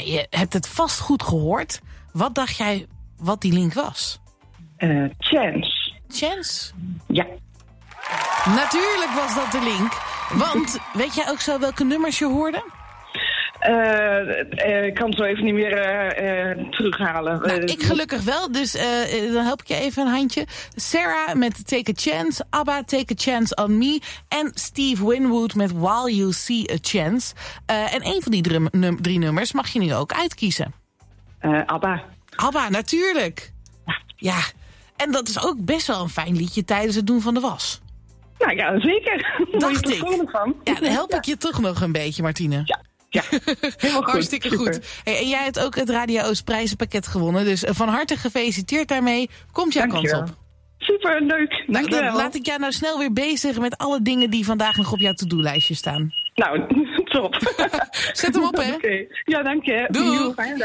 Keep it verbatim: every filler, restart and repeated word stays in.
Nou, je hebt het vast goed gehoord. Wat dacht jij wat die link was? Uh, Chance. Chance? Ja. Natuurlijk was dat de link. Want, weet jij ook zo welke nummers je hoorde? Uh, uh, ik kan het zo even niet meer uh, uh, terughalen. Nou, ik gelukkig wel, dus uh, dan help ik je even een handje. Sarah met Take a Chance, ABBA Take a Chance on Me en Steve Winwood met While You See a Chance. Uh, en een van die drum, num, drie nummers mag je nu ook uitkiezen. Uh, ABBA. ABBA, natuurlijk. Ja. Ja, en dat is ook best wel een fijn liedje tijdens het doen van de was. Nou ja, zeker. Dacht ik. Van. Ja, dan help ik je toch nog een beetje, Martine. Ja. Ja, helemaal goed. Hartstikke Super. goed. Hey, en jij hebt ook het Radio Oost prijzenpakket gewonnen. Dus van harte gefeliciteerd daarmee. Komt jouw kans op. Super, leuk. Nou, dan laat ik jou nou snel weer bezig met alle dingen die vandaag nog op jouw to-do-lijstje staan. Nou, top. Zet hem op, hè. Okay. Ja, dank je. Doei.